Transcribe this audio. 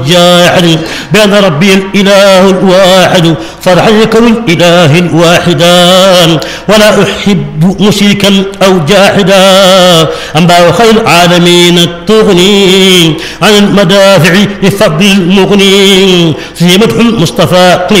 جاحد بأن ربي الإله الواحد فرحا يكون الإله الواحدا ولا أحب مشركا أو جاحدا أنباء خير العالمين تغني عن المدافع بفضل المغني سيمدح المصطفى